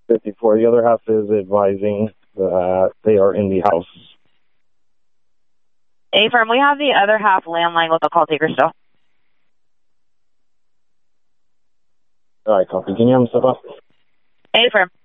54. The other half is advising that they are in the house. A-firm, we have the other half landline with the call taker still. All right, copy. Can you have them step up? A-firm.